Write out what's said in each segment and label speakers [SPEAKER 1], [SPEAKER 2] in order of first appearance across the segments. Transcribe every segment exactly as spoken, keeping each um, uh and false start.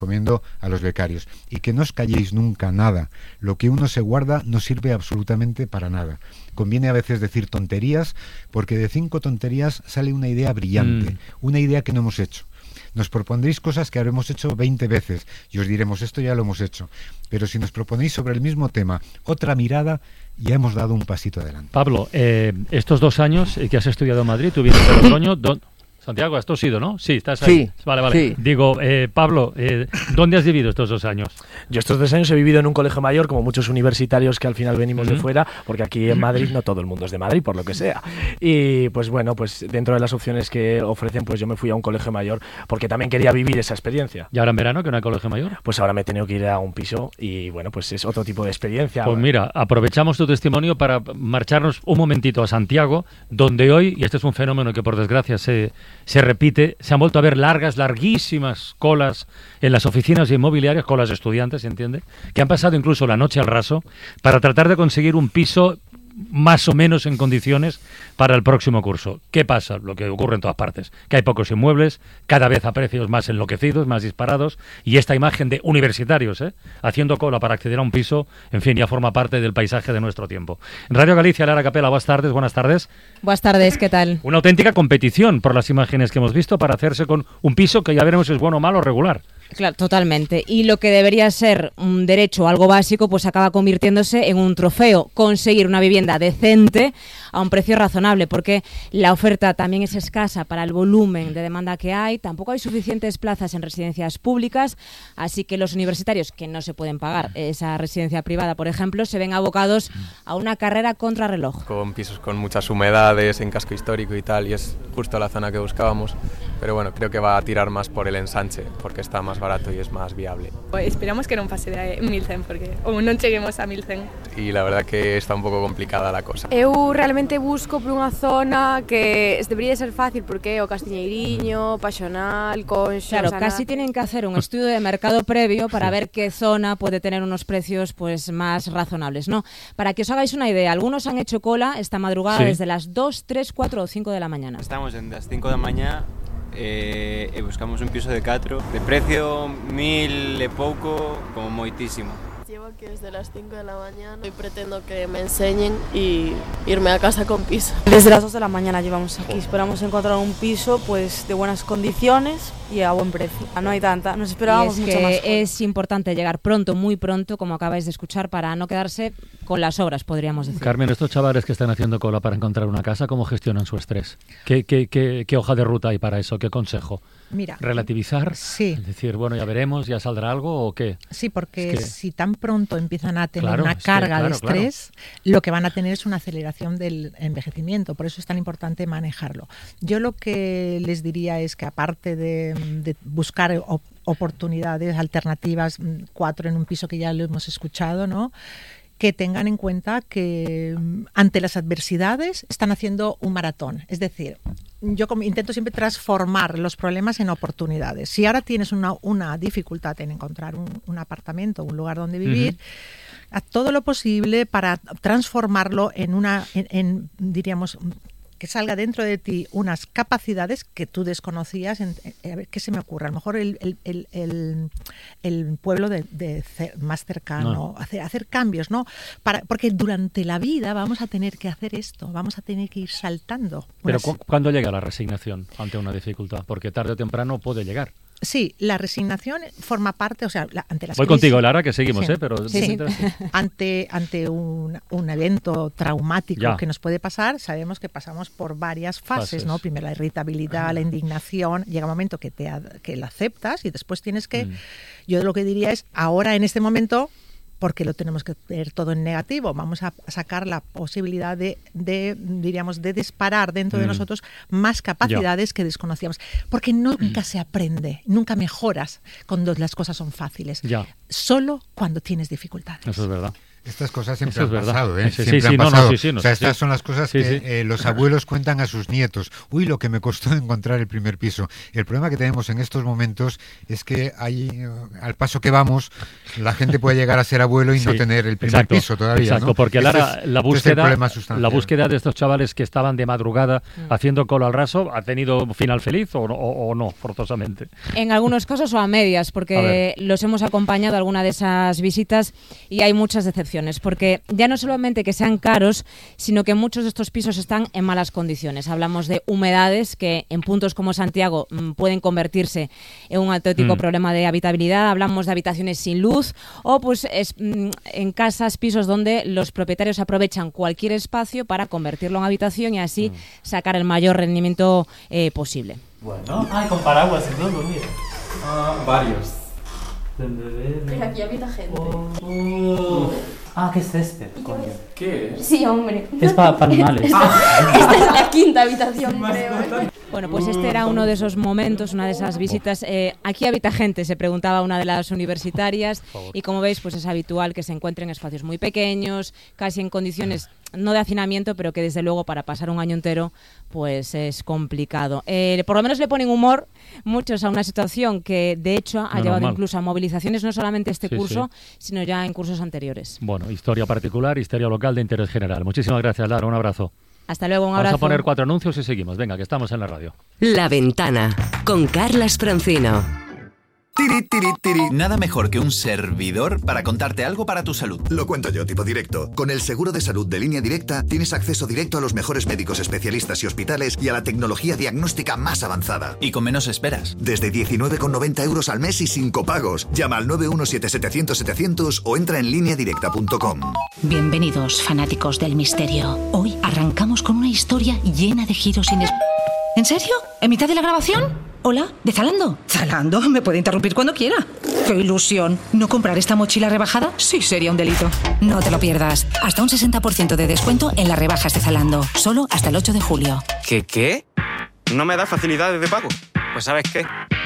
[SPEAKER 1] recomiendo a los becarios, y que no os calléis nunca nada. Lo que uno se guarda no sirve absolutamente para nada. Conviene a veces decir tonterías, porque de cinco tonterías sale una idea brillante, mm. una idea que no hemos hecho. Nos propondréis cosas que habremos hecho veinte veces y os diremos, esto ya lo hemos hecho. Pero si nos proponéis sobre el mismo tema otra mirada, ya hemos dado un pasito adelante.
[SPEAKER 2] Pablo, eh, estos dos años que has estudiado en Madrid, tú vienes de Logroño, don... Santiago, ¿has tosido, no? Sí, estás ahí.
[SPEAKER 3] Sí.
[SPEAKER 2] Vale, vale.
[SPEAKER 3] Sí.
[SPEAKER 2] Digo, eh, Pablo, eh, ¿dónde has vivido estos dos años?
[SPEAKER 3] Yo estos dos años he vivido en un colegio mayor, como muchos universitarios que al final venimos uh-huh. de fuera, porque aquí en Madrid no todo el mundo es de Madrid, por lo que sea. Y pues bueno, pues dentro de las opciones que ofrecen, pues yo me fui a un colegio mayor, porque también quería vivir esa experiencia.
[SPEAKER 2] ¿Y ahora en verano que no hay colegio mayor?
[SPEAKER 3] Pues ahora me he tenido que ir a un piso y bueno, pues es otro tipo de experiencia.
[SPEAKER 2] Pues mira, aprovechamos tu testimonio para marcharnos un momentito a Santiago, donde hoy, y este es un fenómeno que por desgracia se, se repite, se han vuelto a ver largas, larguísimas colas en las oficinas inmobiliarias, colas de estudiantes, ¿se entiende? Que han pasado incluso la noche al raso para tratar de conseguir un piso más o menos en condiciones para el próximo curso. ¿Qué pasa? Lo que ocurre en todas partes, que hay pocos inmuebles, cada vez a precios más enloquecidos, más disparados, y esta imagen de universitarios, ¿eh? haciendo cola para acceder a un piso, en fin, ya forma parte del paisaje de nuestro tiempo. En Radio Galicia, Lara Capela, buenas tardes, buenas tardes.
[SPEAKER 4] Buenas tardes, ¿qué tal?
[SPEAKER 2] Una auténtica competición por las imágenes que hemos visto para hacerse con un piso que ya veremos si es bueno, malo o regular.
[SPEAKER 4] Claro, totalmente. Y lo que debería ser un derecho, algo básico, pues acaba convirtiéndose en un trofeo. Conseguir una vivienda decente a un precio razonable, porque la oferta también es escasa para el volumen de demanda que hay. Tampoco hay suficientes plazas en residencias públicas, así que los universitarios que no se pueden pagar esa residencia privada, por ejemplo, se ven abocados a una carrera contrarreloj.
[SPEAKER 5] Con pisos con muchas humedades, en casco histórico y tal, y es justo la zona que buscábamos. Pero bueno, creo que va a tirar más por el ensanche, porque está más barato y es más viable.
[SPEAKER 6] Esperamos que non pase de mil cen, porque ou non cheguemos a mil cen.
[SPEAKER 5] Y la verdad que está un pouco complicada la cosa.
[SPEAKER 7] Eu realmente busco por unha zona que debería ser fácil, porque é o Castiñeiriño, Paxonal, Conxo...
[SPEAKER 4] Claro,
[SPEAKER 7] Sana...
[SPEAKER 4] casi tienen que hacer un estudio de mercado previo para sí. ver qué zona puede tener unos precios pues más razonables, ¿no? Para que os hagáis una idea, algunos han hecho cola esta madrugada sí. desde las dos, tres, cuatro o cinco de la mañana.
[SPEAKER 8] Estamos en las cinco da mañá e, e buscamos un piso de catro de precio mil e pouco, como moitísimo.
[SPEAKER 9] Llevo aquí desde las cinco de la mañana y pretendo que me enseñen y irme a casa con piso.
[SPEAKER 10] Desde las dos de la mañana llevamos aquí, esperamos encontrar un piso pues de buenas condiciones y a buen precio. No hay tanta, nos esperábamos
[SPEAKER 4] y es
[SPEAKER 10] mucho
[SPEAKER 4] que
[SPEAKER 10] más.
[SPEAKER 4] Es importante llegar pronto, muy pronto, como acabáis de escuchar, para no quedarse con las obras, podríamos decir.
[SPEAKER 2] Carmen, estos chavales que están haciendo cola para encontrar una casa, ¿cómo gestionan su estrés? ¿Qué, qué, qué, qué hoja de ruta hay para eso? ¿Qué consejo?
[SPEAKER 11] Mira,
[SPEAKER 2] ¿relativizar?
[SPEAKER 11] Sí.
[SPEAKER 2] Es decir, bueno, ya veremos, ya saldrá algo o qué.
[SPEAKER 11] Sí, porque
[SPEAKER 2] es que...
[SPEAKER 11] si tan pronto empiezan a tener
[SPEAKER 2] claro,
[SPEAKER 11] una carga que, claro, de estrés,
[SPEAKER 2] claro.
[SPEAKER 11] lo que van a tener es una aceleración del envejecimiento. Por eso es tan importante manejarlo. Yo lo que les diría es que aparte de, de buscar op- oportunidades alternativas, cuatro en un piso que ya lo hemos escuchado, ¿no?, que tengan en cuenta que ante las adversidades están haciendo un maratón. Es decir, yo intento siempre transformar los problemas en oportunidades. Si ahora tienes una, una dificultad en encontrar un, un apartamento, un lugar donde vivir, uh-huh. haz todo lo posible para transformarlo en una, en, en diríamos, que salga dentro de ti unas capacidades que tú desconocías. En, en, a ver, ¿qué se me ocurre? A lo mejor el, el, el, el, el pueblo de, de cer- más cercano, no. hacer, hacer cambios, ¿no? Para, porque durante la vida vamos a tener que hacer esto, vamos a tener que ir saltando.
[SPEAKER 2] Pero
[SPEAKER 11] unas...
[SPEAKER 2] cu- ¿cuándo llega la resignación ante una dificultad? Porque tarde o temprano puede llegar.
[SPEAKER 11] Sí, la resignación forma parte, o sea, la, ante las
[SPEAKER 2] Voy
[SPEAKER 11] crisis,
[SPEAKER 2] contigo, Lara, que seguimos,
[SPEAKER 11] sí,
[SPEAKER 2] ¿eh? Pero
[SPEAKER 11] sí, sí. ante ante un, un evento traumático
[SPEAKER 2] ya.
[SPEAKER 11] que nos puede pasar, sabemos que pasamos por varias fases,
[SPEAKER 2] fases.
[SPEAKER 11] ¿no? Primero la irritabilidad, ah. la indignación, llega un momento que te que la aceptas y después tienes que, mm. yo lo que diría es, ahora en este momento, porque lo tenemos que ver todo en negativo, vamos a sacar la posibilidad de, de diríamos, de disparar dentro mm. de nosotros más capacidades ya. que desconocíamos. Porque nunca mm. se aprende, nunca mejoras cuando las cosas son fáciles.
[SPEAKER 2] Ya.
[SPEAKER 11] Solo cuando tienes dificultades.
[SPEAKER 2] Eso es verdad.
[SPEAKER 1] Estas cosas siempre
[SPEAKER 2] Eso es
[SPEAKER 1] han
[SPEAKER 2] verdad.
[SPEAKER 1] pasado, ¿eh?
[SPEAKER 2] Sí,
[SPEAKER 1] siempre
[SPEAKER 2] sí,
[SPEAKER 1] han
[SPEAKER 2] sí, no, no,
[SPEAKER 1] pasado.
[SPEAKER 2] sí, sí, no,
[SPEAKER 1] o sea,
[SPEAKER 2] sí,
[SPEAKER 1] estas
[SPEAKER 2] sí.
[SPEAKER 1] son las cosas
[SPEAKER 2] Sí,
[SPEAKER 1] que
[SPEAKER 2] sí.
[SPEAKER 1] eh, los abuelos cuentan a sus nietos. Uy, lo que me costó encontrar el primer piso. El problema que tenemos en estos momentos es que hay, eh, al paso que vamos, la gente puede llegar a ser abuelo y
[SPEAKER 2] Sí,
[SPEAKER 1] no tener el primer
[SPEAKER 2] exacto,
[SPEAKER 1] piso todavía.
[SPEAKER 2] Exacto,
[SPEAKER 1] ¿no?
[SPEAKER 2] porque
[SPEAKER 1] Este
[SPEAKER 2] ahora
[SPEAKER 1] es-
[SPEAKER 2] la
[SPEAKER 1] este es el
[SPEAKER 2] búsqueda,
[SPEAKER 1] problema sustancial.
[SPEAKER 2] la búsqueda de estos chavales que estaban de madrugada haciendo cola al raso, ¿ha tenido final feliz o no, o, o no forzosamente?
[SPEAKER 4] En algunos casos o a medias,
[SPEAKER 2] A
[SPEAKER 4] porque
[SPEAKER 2] ver.
[SPEAKER 4] los hemos acompañado a alguna de esas visitas y hay muchas decepciones, porque ya no solamente que sean caros, sino que muchos de estos pisos están en malas condiciones. Hablamos de humedades que en puntos como Santiago mm, pueden convertirse en un auténtico
[SPEAKER 12] Mm.
[SPEAKER 4] problema de habitabilidad. Hablamos de habitaciones sin luz o pues es, mm, en casas, pisos donde los propietarios aprovechan cualquier espacio para convertirlo en habitación y así sacar el mayor rendimiento eh, posible.
[SPEAKER 12] Bueno, ay, con paraguas y todo, mira.
[SPEAKER 5] Ah, varios.
[SPEAKER 9] Pero aquí habita gente.
[SPEAKER 12] Ah, ¿qué es este? Coño.
[SPEAKER 5] ¿Qué es?
[SPEAKER 9] Sí, hombre.
[SPEAKER 12] Es para animales.
[SPEAKER 9] Esta es la quinta habitación, creo.
[SPEAKER 4] Bueno, pues este era uno de esos momentos, una de esas visitas. Eh, aquí habita gente, se preguntaba una de las universitarias, y como veis, pues es habitual que se encuentren espacios muy pequeños, casi en condiciones no de hacinamiento, pero que desde luego para pasar un año entero pues es complicado. Eh, por lo menos le ponen humor muchos a una situación que de hecho ha
[SPEAKER 2] Menos
[SPEAKER 4] llevado
[SPEAKER 2] mal.
[SPEAKER 4] incluso a movilizaciones no solamente este
[SPEAKER 2] Sí,
[SPEAKER 4] curso,
[SPEAKER 2] sí.
[SPEAKER 4] sino ya en cursos anteriores.
[SPEAKER 2] Bueno, historia particular, historia local de interés general. Muchísimas gracias, Lara, un abrazo.
[SPEAKER 4] Hasta luego, un
[SPEAKER 2] Vamos
[SPEAKER 4] abrazo.
[SPEAKER 2] a poner cuatro anuncios y seguimos. Venga, que estamos en la radio.
[SPEAKER 13] La Ventana, con Carlas Francino.
[SPEAKER 14] Tiri, tiri, tiri. Nada mejor que un servidor para contarte algo para tu salud.
[SPEAKER 15] Lo cuento yo, tipo directo. Con el seguro de salud de Línea Directa tienes acceso directo a los mejores médicos especialistas y hospitales y a la tecnología diagnóstica más avanzada.
[SPEAKER 14] Y con menos esperas.
[SPEAKER 15] Desde diecinueve con noventa euros al mes y sin copagos. Llama al nueve uno siete setecientos setecientos o entra en línea directa punto com.
[SPEAKER 16] Bienvenidos, fanáticos del misterio. Hoy arrancamos con una historia llena de giros inesp... ¿En serio? ¿En mitad de la grabación? Hola, ¿de Zalando? ¿Zalando? Me puede interrumpir cuando quiera. ¡Qué ilusión! ¿No comprar esta mochila rebajada? Sí, sería un delito. No te lo pierdas. Hasta un sesenta por ciento de descuento en las rebajas de Zalando. Solo hasta el ocho de julio.
[SPEAKER 17] ¿Qué qué? ¿No me da facilidades de pago? Pues ¿sabes qué?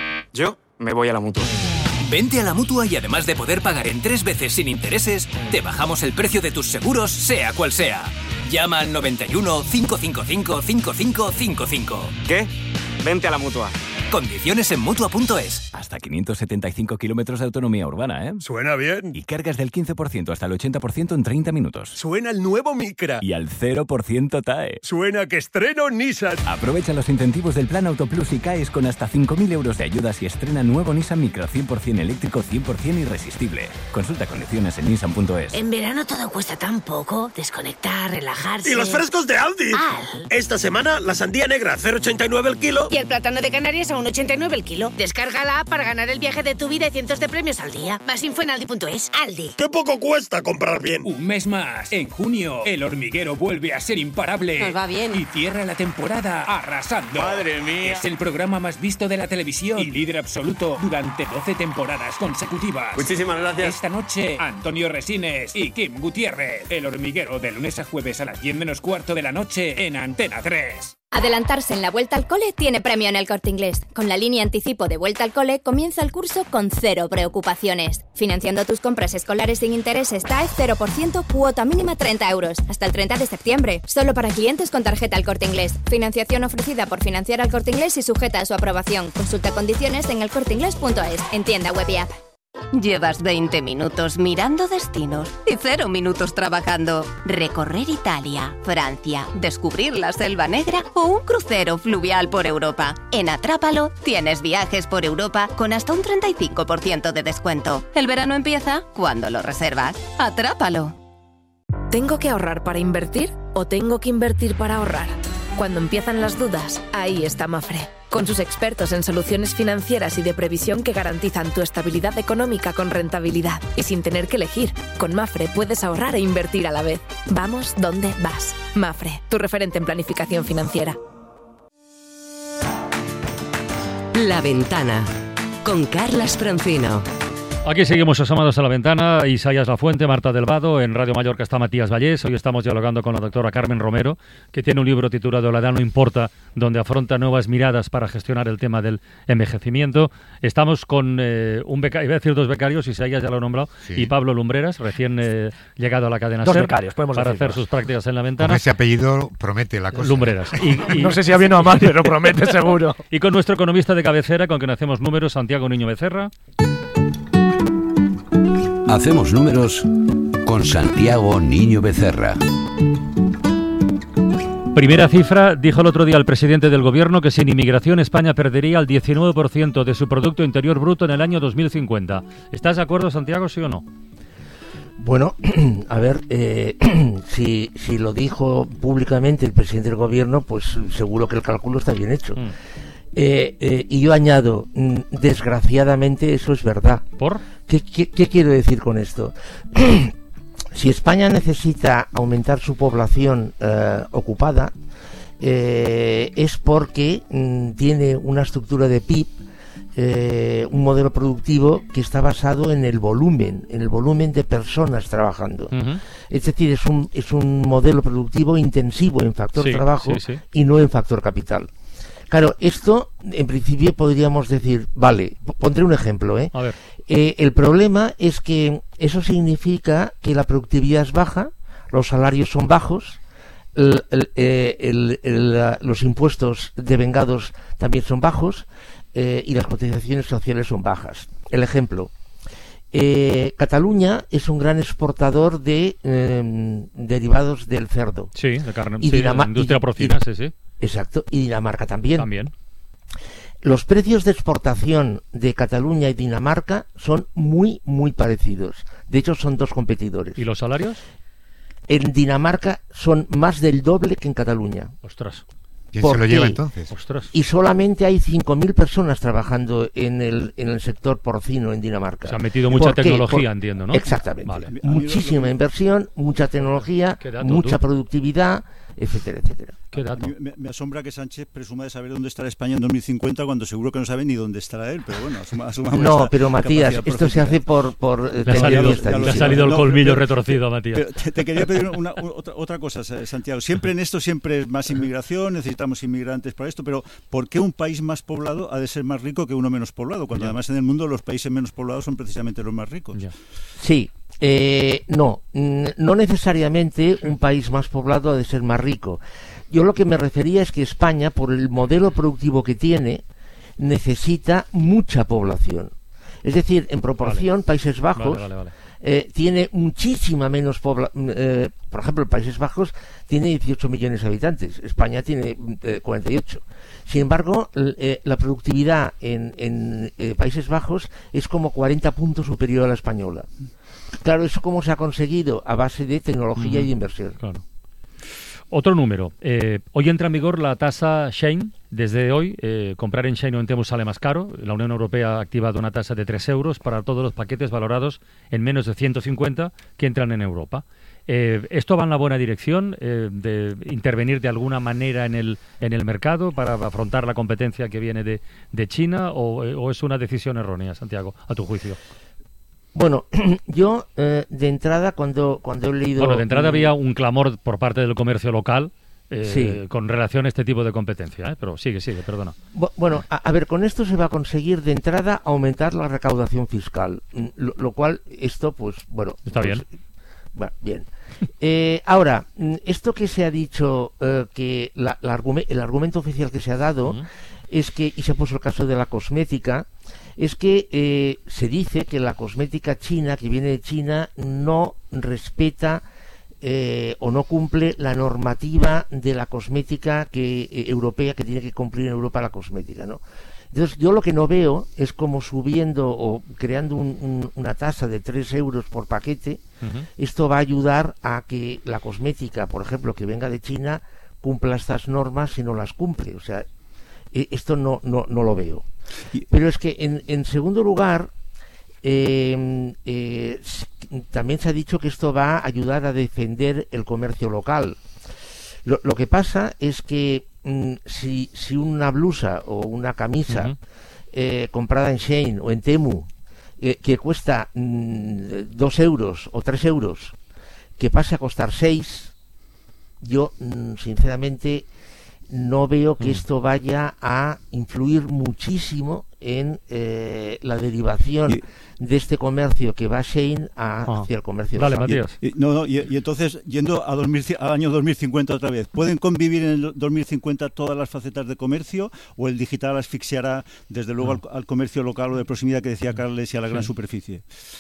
[SPEAKER 17] Yo me voy a la Mutua.
[SPEAKER 18] Vente a la Mutua y además de poder pagar en tres veces sin intereses, te bajamos el precio de tus seguros, sea cual sea. Llama al noventa y uno, cinco cinco cinco, cinco cinco cinco cinco.
[SPEAKER 17] ¿Qué? Vente a la Mutua.
[SPEAKER 18] Condiciones en Mutua punto es.
[SPEAKER 19] Hasta quinientos setenta y cinco kilómetros de autonomía urbana, ¿eh?
[SPEAKER 20] Suena bien.
[SPEAKER 19] Y cargas del quince por ciento hasta el ochenta por ciento en treinta minutos.
[SPEAKER 20] Suena el nuevo Micra.
[SPEAKER 19] Y al cero por ciento T A E.
[SPEAKER 20] Suena que estreno Nissan.
[SPEAKER 19] Aprovecha los incentivos del Plan Auto Plus y caes con hasta cinco mil euros de ayudas y estrena nuevo Nissan Micra cien por ciento eléctrico, cien por ciento irresistible. Consulta condiciones en nissan punto es.
[SPEAKER 16] En verano todo cuesta tan poco. Desconectar, relajarse...
[SPEAKER 20] Y los frescos de Aldi.
[SPEAKER 16] Al.
[SPEAKER 20] Esta semana la sandía negra cero coma ochenta y nueve el kilo.
[SPEAKER 16] Y el plátano de Canarias a uno coma ochenta y nueve el kilo. Descarga la app para ganar el viaje de tu vida y cientos de premios al día. Más info en aldi punto es. Aldi.
[SPEAKER 20] ¡Qué poco cuesta comprar bien!
[SPEAKER 21] Un mes más. En junio, El Hormiguero vuelve a ser imparable.
[SPEAKER 7] Nos va bien.
[SPEAKER 21] Y cierra la temporada arrasando.
[SPEAKER 17] ¡Madre mía!
[SPEAKER 21] Es el programa más visto de la televisión y líder absoluto durante doce temporadas consecutivas.
[SPEAKER 17] Muchísimas gracias.
[SPEAKER 21] Esta noche, Antonio Resines y Kim Gutiérrez. El Hormiguero, de lunes a jueves a las diez menos cuarto de la noche en Antena tres.
[SPEAKER 22] Adelantarse en la Vuelta al Cole tiene premio en El Corte Inglés. Con la línea anticipo de Vuelta al Cole comienza el curso con cero preocupaciones. Financiando tus compras escolares sin intereses T A E cero por ciento, cuota mínima treinta euros. Hasta el treinta de septiembre. Solo para clientes con tarjeta El Corte Inglés. Financiación ofrecida por Financiar al Corte Inglés y sujeta a su aprobación. Consulta condiciones en el corte inglés punto es. En tienda web y app.
[SPEAKER 13] Llevas veinte minutos mirando destinos y cero minutos trabajando. Recorrer Italia, Francia, descubrir la Selva Negra o un crucero fluvial por Europa. En Atrápalo tienes viajes por Europa con hasta un treinta y cinco por ciento de descuento. El verano empieza cuando lo reservas. Atrápalo.
[SPEAKER 23] ¿Tengo que ahorrar para invertir o tengo que invertir para ahorrar? Cuando empiezan las dudas, ahí está Mafre. Con sus expertos en soluciones financieras y de previsión que garantizan tu estabilidad económica con rentabilidad y sin tener que elegir. Con Mafre puedes ahorrar e invertir a la vez. Vamos donde vas. Mafre, tu referente en planificación financiera.
[SPEAKER 13] La Ventana, con Carlas Francino.
[SPEAKER 2] Aquí seguimos asomados a la ventana, Isaías Lafuente, Marta Delvado, en Radio Mallorca está Matías Vallés. Hoy estamos dialogando con la doctora Carmen Romero, que tiene un libro titulado La edad no importa, donde afronta nuevas miradas para gestionar el tema del envejecimiento. Estamos con eh, un becario, iba a decir dos becarios, Isaías ya lo ha nombrado, sí. y Pablo Lumbreras, recién eh, llegado a la cadena
[SPEAKER 3] dos
[SPEAKER 2] SER,
[SPEAKER 3] becarios, podemos
[SPEAKER 2] para
[SPEAKER 3] decir,
[SPEAKER 2] hacer sus prácticas en la ventana.
[SPEAKER 1] Con ese apellido promete la cosa.
[SPEAKER 2] Lumbreras. Y, y,
[SPEAKER 3] no sé si a bien o a mal, pero promete seguro.
[SPEAKER 2] Y con nuestro economista de cabecera, con quien hacemos números, Santiago Niño Becerra.
[SPEAKER 6] Hacemos números con Santiago Niño Becerra.
[SPEAKER 2] Primera cifra, dijo el otro día el presidente del gobierno que sin inmigración España perdería el diecinueve por ciento de su Producto Interior Bruto en el año dos mil cincuenta. ¿Estás de acuerdo, Santiago, sí o no?
[SPEAKER 8] Bueno, a ver, eh, si, si lo dijo públicamente el presidente del gobierno, pues seguro que el cálculo está bien hecho. Mm. Eh, eh, y yo añado, desgraciadamente eso es verdad.
[SPEAKER 2] ¿Por?
[SPEAKER 8] ¿Qué, qué, qué quiero decir con esto? Si España necesita aumentar su población eh, ocupada, eh, es porque mm, tiene una estructura de P I B, eh, un modelo productivo que está basado en el volumen, en el volumen de personas trabajando. Uh-huh. Es decir, es un, es un modelo productivo intensivo en factor
[SPEAKER 2] sí,
[SPEAKER 8] trabajo
[SPEAKER 2] sí, sí.
[SPEAKER 8] y no en factor capital. Claro, esto en principio podríamos decir, vale, pondré un ejemplo, ¿eh?
[SPEAKER 2] A ver.
[SPEAKER 8] Eh, el problema es que eso significa que la productividad es baja, los salarios son bajos, el, el, eh, el, el, los impuestos devengados también son bajos eh, y las cotizaciones sociales son bajas. El ejemplo, eh, Cataluña es un gran exportador de eh, derivados del cerdo.
[SPEAKER 2] Sí, de carne,
[SPEAKER 8] y
[SPEAKER 2] sí,
[SPEAKER 8] Dinamar-
[SPEAKER 2] industria
[SPEAKER 8] y,
[SPEAKER 2] porcina,
[SPEAKER 8] y,
[SPEAKER 2] sí, sí.
[SPEAKER 8] Exacto, y Dinamarca también.
[SPEAKER 2] También.
[SPEAKER 8] Los precios de exportación de Cataluña y Dinamarca son muy, muy parecidos. De hecho, son dos competidores.
[SPEAKER 2] ¿Y los salarios?
[SPEAKER 8] En Dinamarca son más del doble que en Cataluña.
[SPEAKER 2] Ostras.
[SPEAKER 1] ¿Quién se lo lleva entonces?
[SPEAKER 2] Ostras.
[SPEAKER 8] Y solamente hay cinco mil personas trabajando en el, en el sector porcino en Dinamarca.
[SPEAKER 2] Se ha metido mucha
[SPEAKER 8] ¿Por qué?
[SPEAKER 2] tecnología,
[SPEAKER 8] Por...
[SPEAKER 2] entiendo, ¿no?
[SPEAKER 8] Exactamente.
[SPEAKER 2] Vale.
[SPEAKER 8] Muchísima inversión, mucha tecnología, mucha
[SPEAKER 2] tú?
[SPEAKER 8] productividad, etcétera, etcétera.
[SPEAKER 2] ¿Qué dato?
[SPEAKER 24] Me, me asombra que Sánchez presuma de saber dónde estará España en dos mil cincuenta cuando seguro que no sabe ni dónde estará él, pero bueno, asuma, asumamos
[SPEAKER 8] No,
[SPEAKER 24] esa
[SPEAKER 8] pero Matías,
[SPEAKER 24] capacidad
[SPEAKER 8] esto se hace por... por
[SPEAKER 2] le ha salido, le ha salido el
[SPEAKER 24] no,
[SPEAKER 2] colmillo
[SPEAKER 24] pero,
[SPEAKER 2] retorcido, Matías.
[SPEAKER 24] Pero te, te quería pedir una, otra, otra cosa, Santiago. Siempre en esto siempre es más inmigración, necesitamos inmigrantes para esto, pero ¿por qué un país más poblado ha de ser más rico que uno menos poblado? Cuando ya. además en el mundo los países menos poblados son precisamente los más ricos.
[SPEAKER 2] Ya.
[SPEAKER 8] Sí. Eh, no, no necesariamente un país más poblado ha de ser más rico. Yo lo que me refería es que España, por el modelo productivo que tiene, necesita mucha población. Es decir, en proporción, vale. Países Bajos
[SPEAKER 2] vale, vale, vale.
[SPEAKER 8] Eh, tiene muchísima menos población. Eh, por ejemplo, Países Bajos tiene dieciocho millones de habitantes, España tiene eh, cuarenta y ocho. Sin embargo, eh, la productividad en, en eh, Países Bajos es como cuarenta puntos superior a la española. Claro, ¿eso cómo se ha conseguido? A base de tecnología mm, y inversión.
[SPEAKER 2] Claro. Otro número. Eh, hoy entra en vigor la tasa Shein. Desde hoy, eh, comprar en Shein o en Temu sale más caro. La Unión Europea ha activado una tasa de tres euros para todos los paquetes valorados en menos de ciento cincuenta que entran en Europa. Eh, ¿Esto va en la buena dirección eh, de intervenir de alguna manera en el en el mercado para afrontar la competencia que viene de, de China o, o es una decisión errónea, Santiago, a tu juicio?
[SPEAKER 8] Bueno, yo eh, de entrada cuando, cuando he leído...
[SPEAKER 2] Bueno, de entrada había un clamor por parte del comercio local eh,
[SPEAKER 8] sí.
[SPEAKER 2] con relación a este tipo de competencia, ¿eh? Pero sigue, sigue, perdona.
[SPEAKER 8] Bueno, a, a ver, con esto se va a conseguir de entrada aumentar la recaudación fiscal, lo, lo cual esto pues, bueno...
[SPEAKER 2] Está
[SPEAKER 8] pues,
[SPEAKER 2] bien.
[SPEAKER 8] Bueno, bien. Eh, ahora, esto que se ha dicho, eh, que la, la argume, el argumento oficial que se ha dado uh-huh. es que, y se ha puesto el caso de la cosmética, es que eh, se dice que la cosmética china, que viene de China, no respeta eh, o no cumple la normativa de la cosmética que, eh, europea que tiene que cumplir en Europa la cosmética, ¿no? Entonces yo lo que no veo es como subiendo o creando un, un, una tasa de tres euros por paquete, uh-huh. esto va a ayudar a que la cosmética, por ejemplo, que venga de China, cumpla estas normas si no las cumple. O sea, eh, esto no, no, no lo veo. Pero es que en, en segundo lugar, eh, eh, también se ha dicho que esto va a ayudar a defender el comercio local. Lo, lo que pasa es que mm, si, si una blusa o una camisa uh-huh. eh, comprada en Shein o en Temu eh, que cuesta mm, dos euros o tres euros, que pase a costar seis, yo mm, sinceramente no veo que esto vaya a influir muchísimo en eh, la derivación y, de este comercio que va Shein a, ah, hacia el comercio.
[SPEAKER 2] Dale, Matías.
[SPEAKER 24] Y, y, no, no, y, y entonces, yendo a dos mil, al año dos mil cincuenta otra vez, ¿pueden convivir en el dos mil cincuenta todas las facetas de comercio o el digital asfixiará desde luego no. al, al comercio local o de proximidad que decía Carles y a la sí. gran superficie?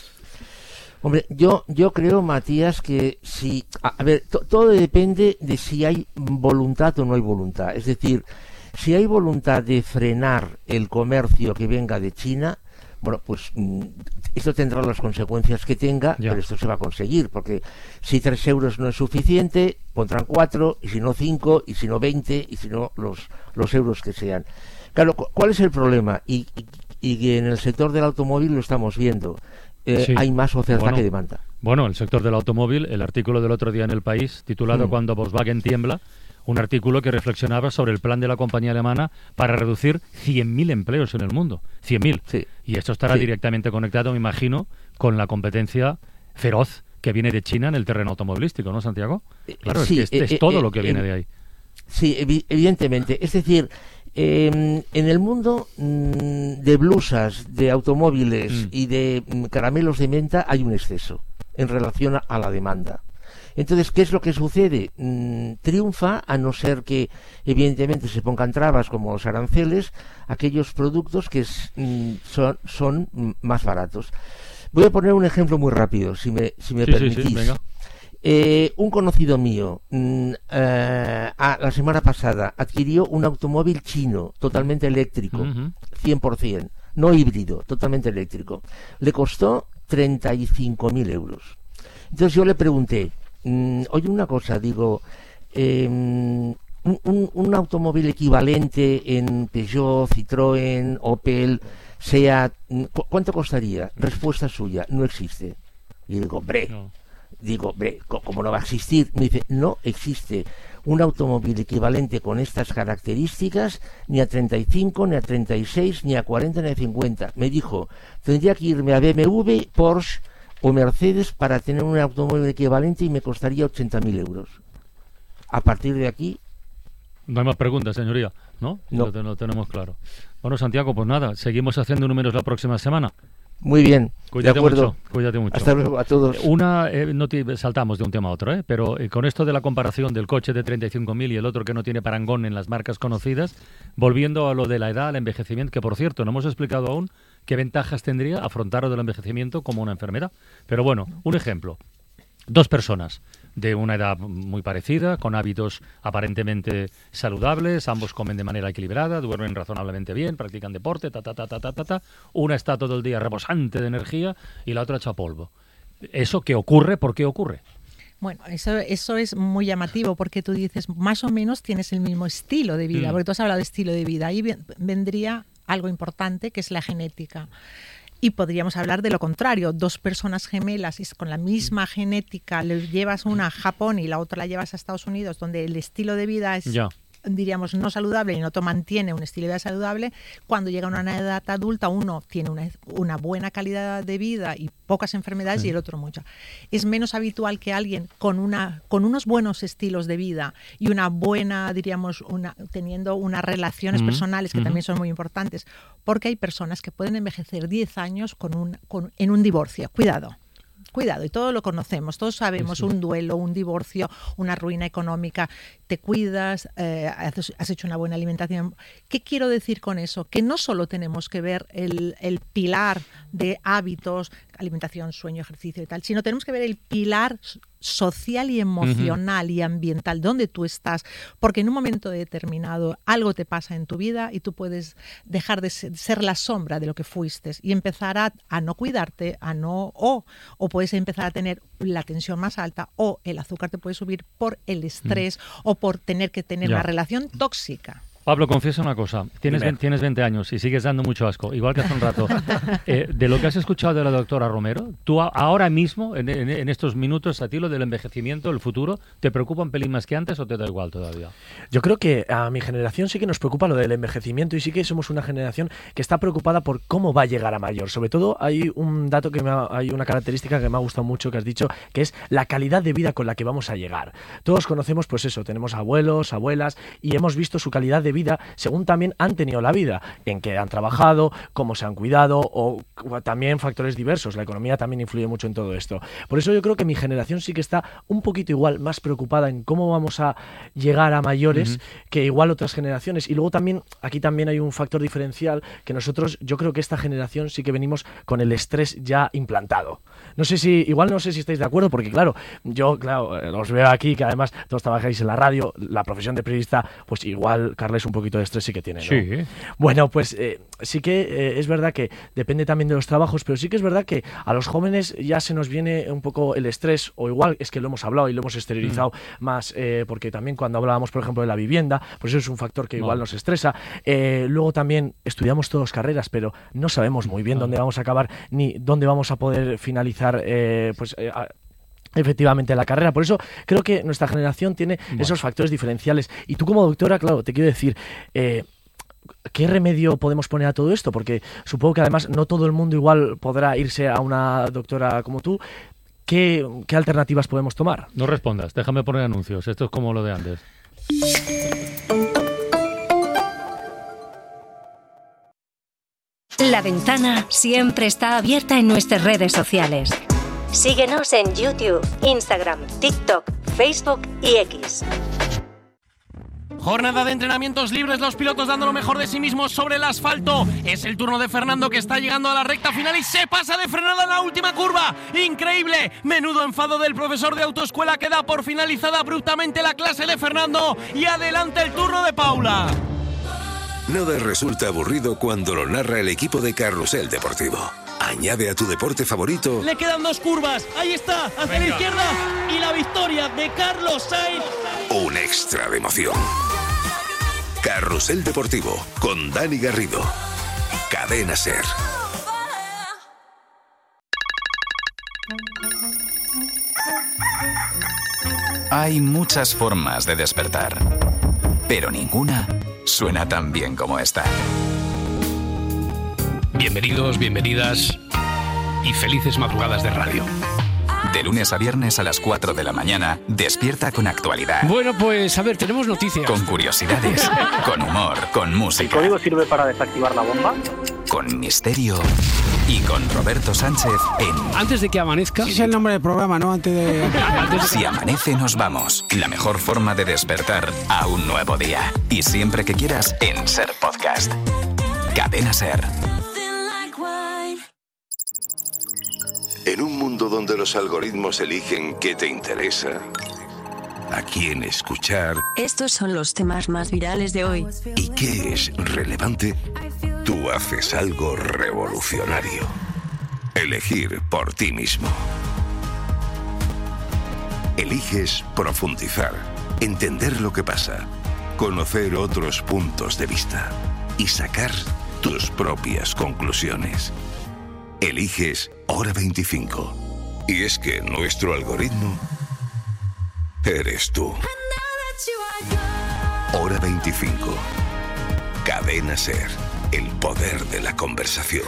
[SPEAKER 8] Hombre, yo yo creo, Matías, que si... A, a ver, to, todo depende de si hay voluntad o no hay voluntad. Es decir, si hay voluntad de frenar el comercio que venga de China, bueno, pues mm, esto tendrá las consecuencias que tenga, ya. pero esto se va a conseguir, porque si tres euros no es suficiente, pondrán cuatro, y si no cinco, y si no veinte, y si no los, los euros que sean. Claro, ¿cuál es el problema? Y, y, y en el sector del automóvil lo estamos viendo. Eh, sí. Hay más oferta
[SPEAKER 2] bueno,
[SPEAKER 8] que demanda.
[SPEAKER 2] Bueno, el sector del automóvil, el artículo del otro día en El País, titulado mm. Cuando Volkswagen tiembla, un artículo que reflexionaba sobre el plan de la compañía alemana para reducir cien mil empleos en el mundo. cien mil.
[SPEAKER 8] Sí.
[SPEAKER 2] Y esto estará
[SPEAKER 8] sí.
[SPEAKER 2] directamente conectado, me imagino, con la competencia feroz que viene de China en el terreno automovilístico, ¿no, Santiago? Claro,
[SPEAKER 8] sí,
[SPEAKER 2] es que es,
[SPEAKER 8] eh,
[SPEAKER 2] es todo
[SPEAKER 8] eh,
[SPEAKER 2] lo que
[SPEAKER 8] eh,
[SPEAKER 2] viene de ahí.
[SPEAKER 8] Sí, evi- evidentemente. Es decir... Eh, en el mundo mm, de blusas, de automóviles mm. y de mm, caramelos de menta hay un exceso en relación a, a la demanda. Entonces, ¿qué es lo que sucede? Mm, triunfa, a no ser que evidentemente se pongan trabas como los aranceles, aquellos productos que es, mm, son, son mm, más baratos. Voy a poner un ejemplo muy rápido, si me, si me
[SPEAKER 2] sí,
[SPEAKER 8] permitís.
[SPEAKER 2] Sí, sí, venga.
[SPEAKER 8] Eh, un conocido mío mm, eh, a, la semana pasada adquirió un automóvil chino totalmente eléctrico, uh-huh. cien por ciento, no híbrido, totalmente eléctrico. Le costó treinta y cinco mil euros. Entonces yo le pregunté, mm, oye una cosa, digo, eh, un, un, un automóvil equivalente en Peugeot, Citroën, Opel, Seat, ¿cu- ¿cuánto costaría? Respuesta suya, no existe. Y digo, hombre... No. Digo, ¿cómo no va a existir? Me dice, no existe un automóvil equivalente con estas características ni a treinta y cinco, ni a treinta y seis, ni a cuarenta, ni a cincuenta. Me dijo, tendría que irme a B M W, Porsche o Mercedes para tener un automóvil equivalente y me costaría ochenta mil euros. A partir de aquí...
[SPEAKER 2] No hay más preguntas, señoría, ¿no?
[SPEAKER 8] No.
[SPEAKER 2] Lo, lo tenemos claro. Bueno, Santiago, pues nada, seguimos haciendo números la próxima semana.
[SPEAKER 8] Muy bien,
[SPEAKER 2] cuídate
[SPEAKER 8] de acuerdo.
[SPEAKER 2] Mucho, cuídate mucho.
[SPEAKER 8] Hasta luego a todos.
[SPEAKER 2] Una, eh, no te, saltamos de un tema a otro, ¿eh? pero eh, con esto de la comparación del coche de treinta y cinco mil y el otro que no tiene parangón en las marcas conocidas, volviendo a lo de la edad, al envejecimiento, que por cierto no hemos explicado aún qué ventajas tendría afrontar lo del envejecimiento como una enfermedad. Pero bueno, un ejemplo. Dos personas de una edad muy parecida, con hábitos aparentemente saludables, ambos comen de manera equilibrada, duermen razonablemente bien, practican deporte, ta, ta, ta, ta, ta, ta, ta. Una está todo el día rebosante de energía y la otra hecha polvo. ¿Eso qué ocurre? ¿Por qué ocurre?
[SPEAKER 5] Bueno, eso, eso es muy llamativo porque tú dices, más o menos tienes el mismo estilo de vida, mm. porque tú has hablado de estilo de vida. Ahí vendría algo importante que es la genética. Y podríamos hablar de lo contrario, dos personas gemelas y con la misma genética, le llevas una a Japón y la otra la llevas a Estados Unidos, donde el estilo de vida es, ya. diríamos, no saludable y no te mantiene un estilo de vida saludable. Cuando llega a una edad adulta, uno tiene una, una buena calidad de vida y pocas enfermedades sí. y el otro mucha. Es menos habitual que alguien con una con unos buenos estilos de vida y una buena, diríamos, una, teniendo unas relaciones uh-huh. personales que uh-huh. también son muy importantes, porque hay personas que pueden envejecer diez años con un, con, en un divorcio. Cuidado. Cuidado, y todos lo conocemos, todos sabemos, sí, sí. un duelo, un divorcio, una ruina económica, te cuidas, eh, has, has hecho una buena alimentación. ¿Qué quiero decir con eso? Que no solo tenemos que ver el, el pilar de hábitos, alimentación, sueño, ejercicio y tal, sino tenemos que ver el pilar social y emocional uh-huh. y ambiental, donde tú estás, porque en un momento determinado algo te pasa en tu vida y tú puedes dejar de ser, ser la sombra de lo que fuiste y empezar a, a no cuidarte, a no o, o puedes empezar a tener la tensión más alta o el azúcar te puede subir por el estrés uh-huh. o por tener que tener ya. una relación tóxica.
[SPEAKER 2] Pablo, confiesa una cosa. Tienes, ve, tienes veinte años y sigues dando mucho asco, igual que hace un rato. Eh, de lo que has escuchado de la doctora Romero, tú a, ahora mismo, en, en, en estos minutos, a ti lo del envejecimiento, el futuro, ¿te preocupa un pelín más que antes o te da igual todavía?
[SPEAKER 3] Yo creo que a mi generación sí que nos preocupa lo del envejecimiento y sí que somos una generación que está preocupada por cómo va a llegar a mayor. Sobre todo hay un dato que me ha, hay una característica que me ha gustado mucho que has dicho, que es la calidad de vida con la que vamos a llegar. Todos conocemos, pues eso, tenemos abuelos, abuelas y hemos visto su calidad de vida según también han tenido la vida, en qué han trabajado, cómo se han cuidado o, o también factores diversos. La economía también influye mucho en todo esto. Por eso yo creo que mi generación sí que está un poquito igual más preocupada en cómo vamos a llegar a mayores uh-huh. que igual otras generaciones. Y luego también, aquí también hay un factor diferencial que nosotros, yo creo que esta generación sí que venimos con el estrés ya implantado. No sé si, igual no sé si estáis de acuerdo, porque claro, yo claro, os veo aquí que además todos trabajáis en la radio, la profesión de periodista, pues igual Carles un poquito de estrés sí que tiene, ¿no?
[SPEAKER 2] Sí.
[SPEAKER 3] Bueno, pues eh, sí que eh, es verdad que depende también de los trabajos, pero sí que es verdad que a los jóvenes ya se nos viene un poco el estrés, o igual es que lo hemos hablado y lo hemos exteriorizado mm. más, eh, porque también cuando hablábamos, por ejemplo, de la vivienda, pues eso es un factor que igual no. nos estresa. Eh, luego también estudiamos todas carreras, pero no sabemos muy bien no. dónde vamos a acabar ni dónde vamos a poder finalizar, eh, pues... Eh, a, efectivamente la carrera. Por eso creo que nuestra generación tiene bueno. esos factores diferenciales. Y tú como doctora, claro, te quiero decir, eh, ¿qué remedio podemos poner a todo esto? Porque supongo que además no todo el mundo igual podrá irse a una doctora como tú. ¿Qué, qué alternativas podemos tomar?
[SPEAKER 2] No respondas, déjame poner anuncios. Esto es como lo de antes.
[SPEAKER 9] La Ventana siempre está abierta en nuestras redes sociales. Síguenos en YouTube, Instagram, TikTok, Facebook y X.
[SPEAKER 10] Jornada de entrenamientos libres, los pilotos dando lo mejor de sí mismos sobre el asfalto. Es el turno de Fernando, que está llegando a la recta final y se pasa de frenada en la última curva. ¡Increíble! Menudo enfado del profesor de autoescuela, que da por finalizada abruptamente la clase de Fernando. Y adelante el turno de Paula.
[SPEAKER 11] Nada resulta aburrido cuando lo narra el equipo de Carrusel Deportivo. Añade a tu deporte favorito.
[SPEAKER 10] Le quedan dos curvas. Ahí está, hacia Venga. la izquierda. Y la victoria de Carlos Sainz.
[SPEAKER 11] Un extra de emoción. Carrusel Deportivo con Dani Garrido. Cadena SER.
[SPEAKER 12] Hay muchas formas de despertar, pero ninguna suena tan bien como esta.
[SPEAKER 25] Bienvenidos, bienvenidas y felices madrugadas de radio.
[SPEAKER 12] De lunes a viernes a las cuatro de la mañana, despierta con actualidad.
[SPEAKER 25] Bueno, pues a ver, tenemos noticias.
[SPEAKER 12] Con curiosidades, con humor, con música.
[SPEAKER 26] ¿El código sirve para desactivar la bomba?
[SPEAKER 12] Con misterio y con Roberto Sánchez en...
[SPEAKER 25] Antes de que amanezca...
[SPEAKER 27] Ese es el nombre del programa, ¿no? Antes de...
[SPEAKER 12] Antes de... Si amanece, nos vamos. La mejor forma de despertar a un nuevo día. Y siempre que quieras, en SER Podcast. Cadena SER.
[SPEAKER 11] En un mundo donde los algoritmos eligen qué te interesa, a quién escuchar...
[SPEAKER 28] Estos son los temas más virales de hoy.
[SPEAKER 11] ¿Y qué es relevante? Tú haces algo revolucionario. Elegir por ti mismo. Eliges profundizar, entender lo que pasa, conocer otros puntos de vista y sacar tus propias conclusiones. Eliges Hora veinticinco. Y es que nuestro algoritmo eres tú. Hora veinticinco. Cadena SER. El poder de la conversación.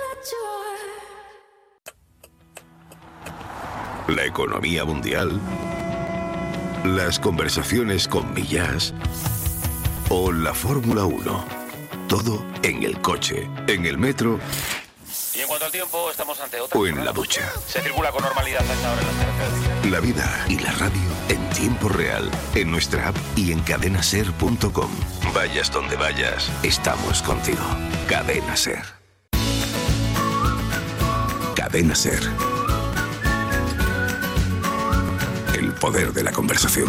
[SPEAKER 11] La economía mundial. Las conversaciones con Millás. O la Fórmula uno. Todo en el coche, en el metro.
[SPEAKER 29] Y en cuanto al tiempo, estamos ante otra...
[SPEAKER 11] O en la ducha.
[SPEAKER 29] Se circula con normalidad a esta hora en las carreteras.
[SPEAKER 11] La vida y la radio en tiempo real, en nuestra app y en cadena ser punto com. Vayas donde vayas, estamos contigo. Cadena SER. Cadena SER. El poder de la conversación.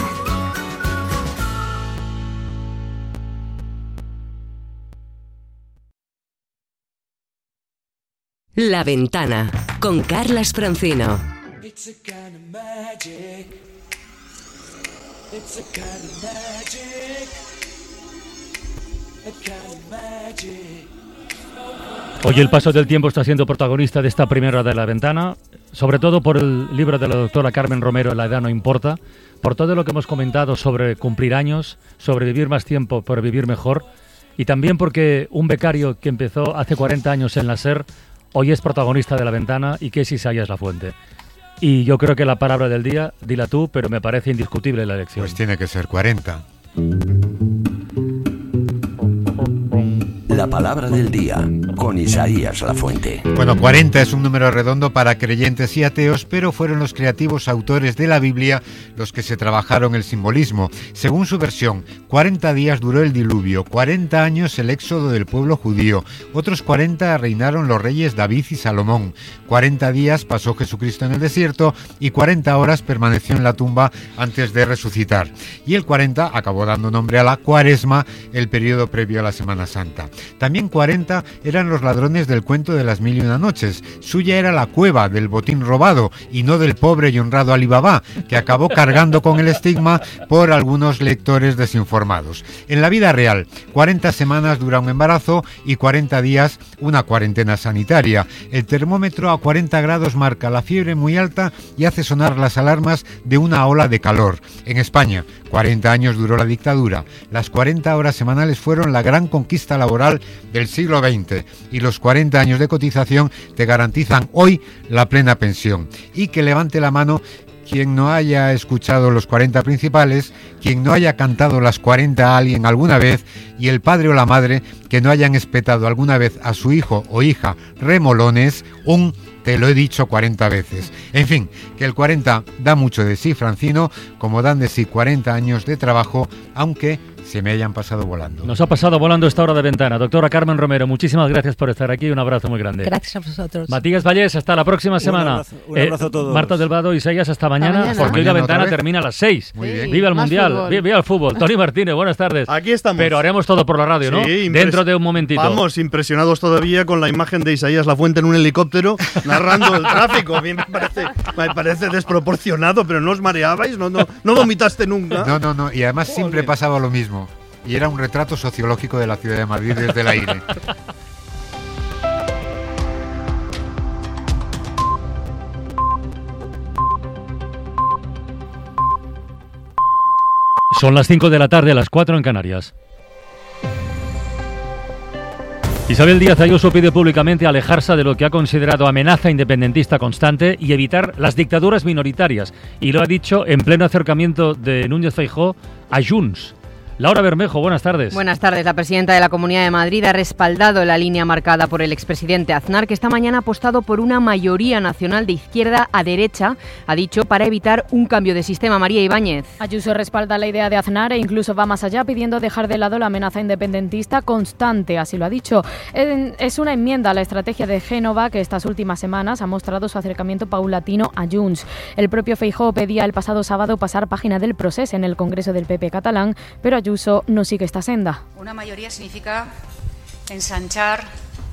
[SPEAKER 30] La Ventana, con Carlas Francino.
[SPEAKER 31] It's a kind of magic. It's a kind of magic.
[SPEAKER 2] Hoy el paso del tiempo está siendo protagonista de esta primera de La Ventana, sobre todo por el libro de la doctora Carmen Romero, La edad no importa, por todo lo que hemos comentado sobre cumplir años, sobre vivir más tiempo por vivir mejor, y también porque un becario que empezó hace cuarenta años en la SER, hoy es protagonista de La Ventana y que es Isaías Lafuente. Y yo creo que la palabra del día, dila tú, pero me parece indiscutible la elección.
[SPEAKER 1] Pues tiene que ser cuarenta.
[SPEAKER 6] La palabra del día, con Isaías Lafuente.
[SPEAKER 1] Bueno, cuarenta es un número redondo para creyentes y ateos, pero fueron los creativos autores de la Biblia los que se trabajaron el simbolismo. Según su versión, cuarenta días duró el diluvio, cuarenta años el éxodo del pueblo judío, otros cuarenta reinaron los reyes David y Salomón, cuarenta días pasó Jesucristo en el desierto y cuarenta horas permaneció en la tumba antes de resucitar. Y el cuarenta acabó dando nombre a la Cuaresma, el periodo previo a la Semana Santa. También cuarenta eran los ladrones del cuento de las mil y una noches. Suya era la cueva del botín robado y no del pobre y honrado Alí Baba, que acabó cargando con el estigma por algunos lectores desinformados. En la vida real, cuarenta semanas dura un embarazo y cuarenta días una cuarentena sanitaria. El termómetro a cuarenta grados marca la fiebre muy alta y hace sonar las alarmas de una ola de calor. En España, cuarenta años duró la dictadura. Las cuarenta horas semanales fueron la gran conquista laboral del siglo veinte y los cuarenta años de cotización te garantizan hoy la plena pensión. Y que levante la mano quien no haya escuchado los cuarenta principales, quien no haya cantado las cuarenta a alguien alguna vez y el padre o la madre que no hayan espetado alguna vez a su hijo o hija remolones un te lo he dicho cuarenta veces. En fin, que el cuarenta da mucho de sí, Francino, como dan de sí cuarenta años de trabajo, aunque se me hayan pasado volando.
[SPEAKER 2] Nos ha pasado volando esta hora de ventana. Doctora Carmen Romero, muchísimas gracias por estar aquí. Un abrazo muy grande.
[SPEAKER 5] Gracias a vosotros.
[SPEAKER 2] Matías Vallés, hasta la próxima semana.
[SPEAKER 24] Un abrazo, un abrazo eh, a todos.
[SPEAKER 2] Marta Delvado, Isaías, hasta mañana,
[SPEAKER 4] mañana.
[SPEAKER 2] porque hoy la
[SPEAKER 1] Mañana
[SPEAKER 2] ventana termina a las seis.
[SPEAKER 1] Muy bien.
[SPEAKER 2] Viva el
[SPEAKER 4] Más
[SPEAKER 2] Mundial,
[SPEAKER 4] fútbol.
[SPEAKER 2] viva el fútbol. Tony Martínez, buenas tardes.
[SPEAKER 7] Aquí estamos.
[SPEAKER 2] Pero haremos todo por la radio, ¿no?
[SPEAKER 7] Sí, impres-
[SPEAKER 2] Dentro de un momentito.
[SPEAKER 7] Vamos, impresionados todavía con la imagen de Isaías Lafuente en un helicóptero narrando el tráfico. A mí me parece, me parece desproporcionado, pero no os mareabais, no, no, no vomitaste nunca.
[SPEAKER 1] No, no, no, y además
[SPEAKER 7] Joder.
[SPEAKER 1] siempre pasaba lo mismo. Y era un retrato sociológico de la ciudad de Madrid desde el aire.
[SPEAKER 2] Son las cinco de la tarde, a las cuatro en Canarias. Isabel Díaz Ayuso pide públicamente alejarse de lo que ha considerado amenaza independentista constante y evitar las dictaduras minoritarias. Y lo ha dicho en pleno acercamiento de Núñez Feijóo a Junts. Laura Bermejo, buenas tardes.
[SPEAKER 14] Buenas tardes. La presidenta de la Comunidad de Madrid ha respaldado la línea marcada por el expresidente Aznar, que esta mañana ha apostado por una mayoría nacional de izquierda a derecha, ha dicho, para evitar un cambio de sistema. María Ibáñez.
[SPEAKER 15] Ayuso respalda la idea de Aznar e incluso va más allá, pidiendo dejar de lado la amenaza independentista constante, así lo ha dicho. Es una enmienda a la estrategia de Génova, que estas últimas semanas ha mostrado su acercamiento paulatino a Junts. El propio Feijóo pedía el pasado sábado pasar página del procés en el Congreso del P P catalán, pero Ayuso no sigue esta senda.
[SPEAKER 16] Una mayoría significa ensanchar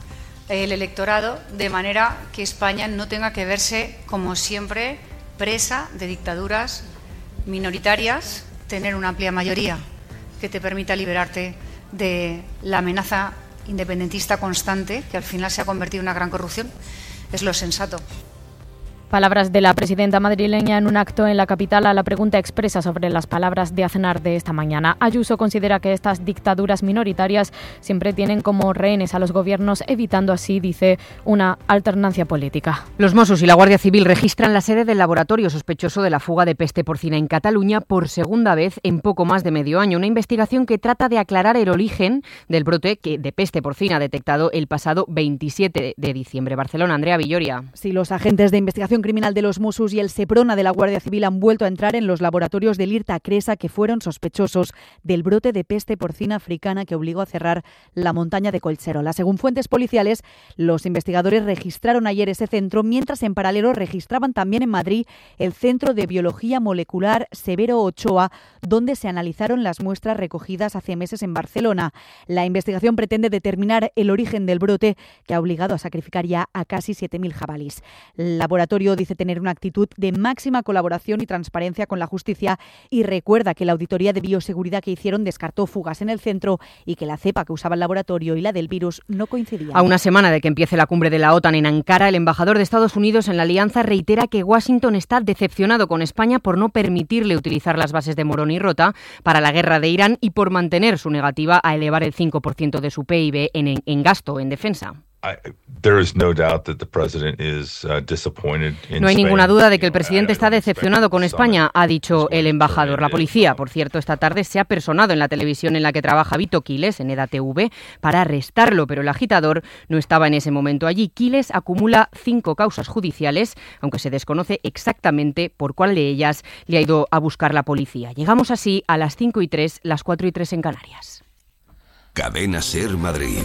[SPEAKER 16] el electorado de manera que España no tenga que verse, como siempre, presa de dictaduras minoritarias, tener una amplia mayoría que te permita liberarte de la amenaza independentista constante, que al final se ha convertido en una gran corrupción, es lo sensato.
[SPEAKER 15] Palabras de la presidenta madrileña en un acto en la capital a la pregunta expresa sobre las palabras de Aznar de esta mañana. Ayuso considera que estas dictaduras minoritarias siempre tienen como rehenes a los gobiernos, evitando así, dice, una alternancia política.
[SPEAKER 14] Los Mossos y la Guardia Civil registran la sede del laboratorio sospechoso de la fuga de peste porcina en Cataluña por segunda vez en poco más de medio año. Una investigación que trata de aclarar el origen del brote que de peste porcina detectado el pasado veintisiete de diciembre. Barcelona, Andrea Villoria.
[SPEAKER 17] Sí, los agentes de investigación criminal de los Mossos y el Seprona de la Guardia Civil han vuelto a entrar en los laboratorios del IRTA Cresa, que fueron sospechosos del brote de peste porcina africana que obligó a cerrar la montaña de Collserola. Según fuentes policiales, los investigadores registraron ayer ese centro, mientras en paralelo registraban también en Madrid el Centro de Biología Molecular Severo Ochoa, donde se analizaron las muestras recogidas hace meses en Barcelona. La investigación pretende determinar el origen del brote, que ha obligado a sacrificar ya a casi siete mil jabalís. El laboratorio laboratorio dice tener una actitud de máxima colaboración y transparencia con la justicia y recuerda que la auditoría de bioseguridad que hicieron descartó fugas en el centro y que la cepa que usaba el laboratorio y la del virus no coincidían.
[SPEAKER 14] A una semana de que empiece la cumbre de la OTAN en Ankara, el embajador de Estados Unidos en la alianza reitera que Washington está decepcionado con España por no permitirle utilizar las bases de Morón y Rota para la guerra de Irán y por mantener su negativa a elevar el cinco por ciento de su P I B en, en gasto en defensa. No hay ninguna duda de que el presidente está decepcionado con España, ha dicho el embajador. La policía, por cierto, esta tarde se ha personado en la televisión en la que trabaja Vito Quiles, en EDA T V, para arrestarlo, pero el agitador no estaba en ese momento allí. Quiles acumula cinco causas judiciales, aunque se desconoce exactamente por cuál de ellas le ha ido a buscar la policía. Llegamos así a las cinco y tres, las cuatro y tres en Canarias.
[SPEAKER 11] Cadena SER Madrid.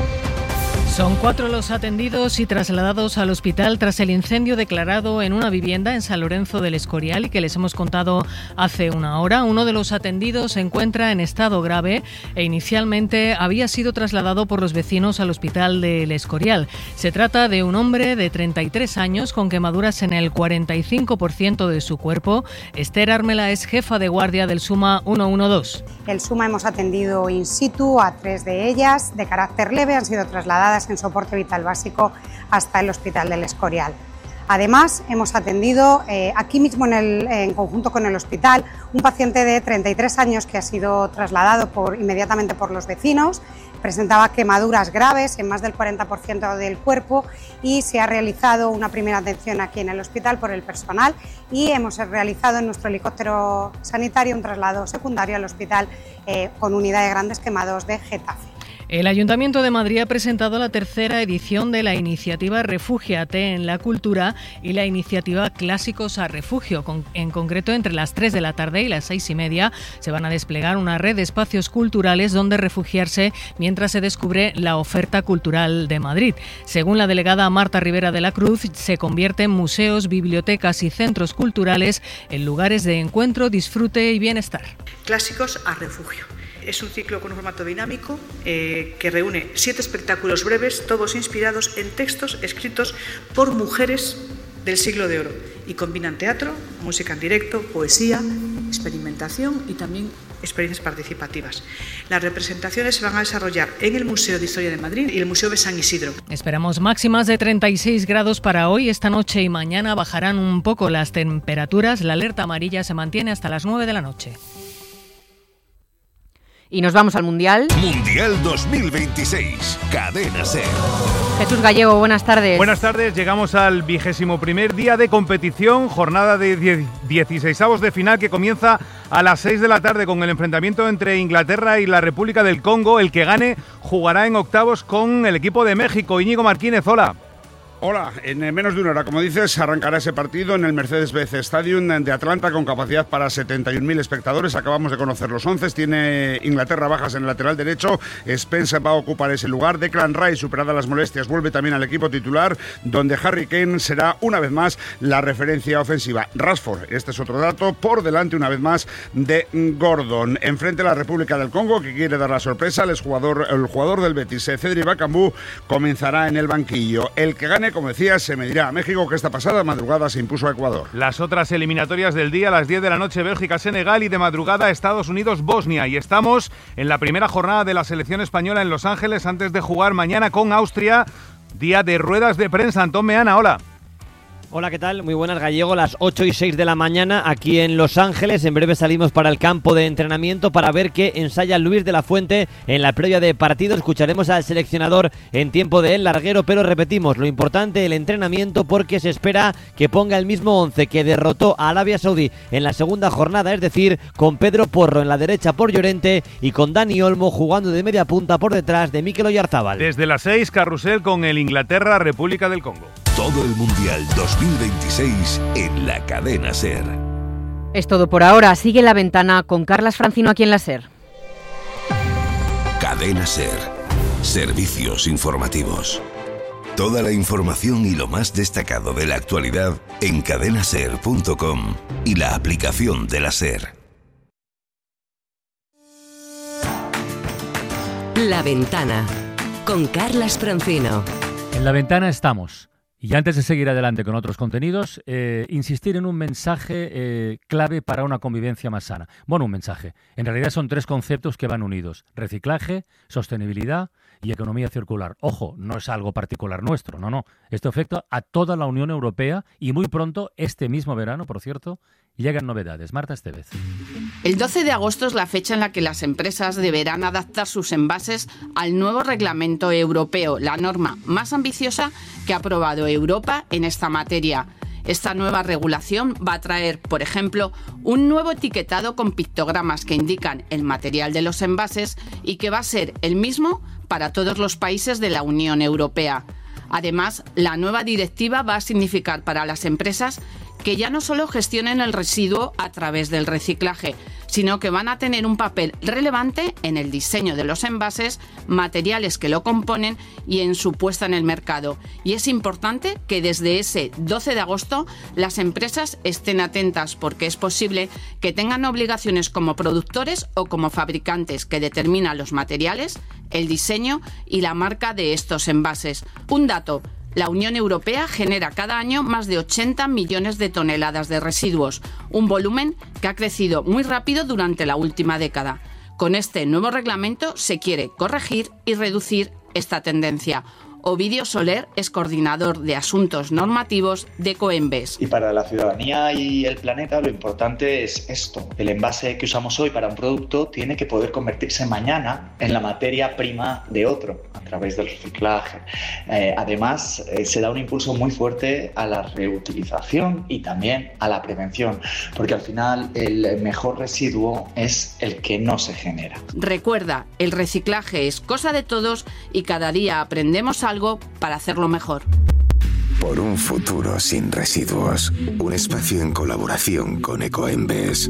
[SPEAKER 3] Son cuatro los atendidos y trasladados al hospital tras el incendio declarado en una vivienda en San Lorenzo del Escorial y que les hemos contado hace una hora. Uno de los atendidos se encuentra en estado grave e inicialmente había sido trasladado por los vecinos al hospital del Escorial. Se trata de un hombre de treinta y tres años con quemaduras en el cuarenta y cinco por ciento de su cuerpo. Esther Ármela es jefa de guardia del SUMA ciento doce.
[SPEAKER 4] El SUMA hemos atendido in situ a tres de ellas de carácter leve, han sido trasladadas en soporte vital básico hasta el Hospital del Escorial. Además, hemos atendido eh, aquí mismo en, el, en conjunto con el hospital un paciente de treinta y tres años que ha sido trasladado por, inmediatamente por los vecinos. Presentaba quemaduras graves en más del cuarenta por ciento del cuerpo y se ha realizado una primera atención aquí en el hospital por el personal y hemos realizado en nuestro helicóptero sanitario un traslado secundario al hospital eh, con unidad de grandes quemados de Getafe.
[SPEAKER 3] El Ayuntamiento de Madrid ha presentado la tercera edición de la iniciativa Refúgiate en la Cultura y la iniciativa Clásicos a Refugio. Con, en concreto, entre las tres de la tarde y las seis y media se van a desplegar una red de espacios culturales donde refugiarse mientras se descubre la oferta cultural de Madrid. Según la delegada Marta Rivera de la Cruz, se convierten museos, bibliotecas y centros culturales en lugares de encuentro, disfrute y bienestar.
[SPEAKER 8] Clásicos a Refugio. Es un ciclo con un formato dinámico eh, que reúne siete espectáculos breves, todos inspirados en textos escritos por mujeres del siglo de oro y combinan teatro, música en directo, poesía, experimentación y también experiencias participativas. Las representaciones se van a desarrollar en el Museo de Historia de Madrid y el Museo de San Isidro.
[SPEAKER 3] Esperamos máximas de treinta y seis grados para hoy. Esta noche y mañana bajarán un poco las temperaturas. La alerta amarilla se mantiene hasta las nueve de la noche.
[SPEAKER 14] Y nos vamos al Mundial.
[SPEAKER 11] Mundial dos mil veintiséis, Cadena SER.
[SPEAKER 14] Jesús Gallego, buenas tardes.
[SPEAKER 9] Buenas tardes, llegamos al vigésimo primer día de competición, jornada de dieciseisavos de final que comienza a las seis de la tarde con el enfrentamiento entre Inglaterra y la República del Congo. El que gane jugará en octavos con el equipo de México. Íñigo Martínez, hola.
[SPEAKER 13] Hola, en menos de una hora, como dices, arrancará ese partido en el Mercedes-Benz Stadium de Atlanta con capacidad para setenta y un mil espectadores. Acabamos de conocer los once. Tiene Inglaterra bajas en el lateral derecho. Spencer va a ocupar ese lugar. Declan Rice, superada las molestias, vuelve también al equipo titular, donde Harry Kane será una vez más la referencia ofensiva. Rashford, este es otro dato, por delante una vez más de Gordon. Enfrente a la República del Congo, que quiere dar la sorpresa. El jugador, el jugador del Betis, Cedric Bakambu, comenzará en el banquillo. El que gane, como decía, se medirá a México, que esta pasada madrugada se impuso a Ecuador.
[SPEAKER 9] Las otras eliminatorias del día, a las diez de la noche, Bélgica-Senegal y de madrugada Estados Unidos-Bosnia. Y estamos en la primera jornada de la selección española en Los Ángeles antes de jugar mañana con Austria. Día de ruedas de prensa. Antón Meana, hola.
[SPEAKER 18] Hola, ¿qué tal? Muy buenas, Gallego. Las ocho y seis de la mañana aquí en Los Ángeles. En breve salimos para el campo de entrenamiento para ver qué ensaya Luis de la Fuente en la previa de partido. Escucharemos al seleccionador en tiempo de el larguero, pero repetimos, lo importante, el entrenamiento, porque se espera que ponga el mismo once que derrotó a Arabia Saudí en la segunda jornada, es decir, con Pedro Porro en la derecha por Llorente y con Dani Olmo jugando de media punta por detrás de Mikel Oyarzábal.
[SPEAKER 9] Desde las seis, carrusel con el Inglaterra-República del Congo.
[SPEAKER 11] Todo el Mundial dos mil veintiséis en la Cadena SER.
[SPEAKER 14] Es todo por ahora. Sigue La Ventana con Carlas Francino aquí en la SER.
[SPEAKER 11] Cadena SER. Servicios informativos. Toda la información y lo más destacado de la actualidad en cadena ser punto com y la aplicación de la SER.
[SPEAKER 30] La Ventana con Carlas Francino.
[SPEAKER 2] En La Ventana estamos. Y antes de seguir adelante con otros contenidos, eh, insistir en un mensaje eh, clave para una convivencia más sana. Bueno, un mensaje. En realidad son tres conceptos que van unidos. Reciclaje, sostenibilidad y economía circular. Ojo, no es algo particular nuestro, no, no. Esto afecta a toda la Unión Europea y muy pronto, este mismo verano, por cierto, llegan novedades. Marta Estevez.
[SPEAKER 10] El doce de agosto es la fecha en la que las empresas deberán adaptar sus envases al nuevo reglamento europeo, la norma más ambiciosa que ha aprobado Europa en esta materia. Esta nueva regulación va a traer, por ejemplo, un nuevo etiquetado con pictogramas que indican el material de los envases y que va a ser el mismo para todos los países de la Unión Europea. Además, la nueva directiva va a significar para las empresas que ya no solo gestionen el residuo a través del reciclaje, sino que van a tener un papel relevante en el diseño de los envases, materiales que lo componen y en su puesta en el mercado. Y es importante que desde ese doce de agosto las empresas estén atentas, porque es posible que tengan obligaciones como productores o como fabricantes que determinan los materiales, el diseño y la marca de estos envases. Un dato: la Unión Europea genera cada año más de ochenta millones de toneladas de residuos, un volumen que ha crecido muy rápido durante la última década. Con este nuevo reglamento se quiere corregir y reducir esta tendencia. Ovidio Soler es coordinador de asuntos normativos de Ecoembes.
[SPEAKER 12] Y para la ciudadanía y el planeta lo importante es esto. El envase que usamos hoy para un producto tiene que poder convertirse mañana en la materia prima de otro a través del reciclaje. Eh, además, eh, se da un impulso muy fuerte a la reutilización y también a la prevención, porque al final el mejor residuo es el que no se genera.
[SPEAKER 10] Recuerda, el reciclaje es cosa de todos y cada día aprendemos a algo para hacerlo mejor.
[SPEAKER 11] Por un futuro sin residuos, un espacio en colaboración con Ecoembes.